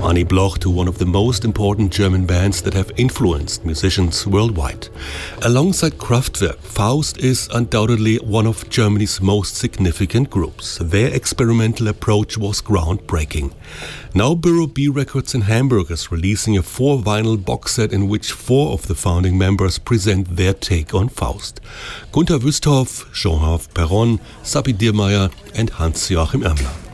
Arnie Bloch to one of the most important German bands that have influenced musicians worldwide. Alongside Kraftwerk, Faust is undoubtedly one of Germany's most significant groups. Their experimental approach was groundbreaking. Now Bureau B Records in Hamburg is releasing a 4-vinyl box set in which 4 of the founding members present their take on Faust. Gunter Wüsthoff, Jean-Hervé Perron, Sabine Diermeier and Hans-Joachim Emmler.